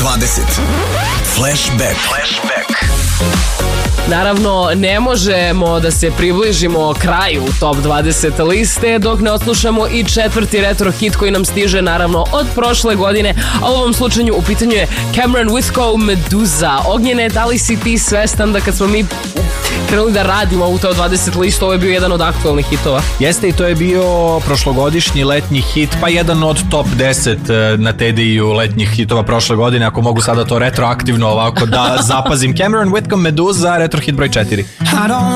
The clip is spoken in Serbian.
20. Flashback. Naravno, ne možemo da se približimo kraju Top 20 liste dok ne odslušamo i četvrti retro hit koji nam stiže naravno od prošle godine, a u ovom slučaju u pitanju je Cameron Whitko, Meduza. Ognjene, da li si ti svestan da kad smo mi krenuli da radimo u Top 20 listu, ovo je bio jedan od aktualnih hitova? Jeste, i to je bio prošlogodišnji letnji hit, pa jedan od top 10 na TDI-u letnjih hitova prošle godine, ako mogu sada to retroaktivno ovako da zapazim. Cameron Whitko, Meduza, retro hit broj 4.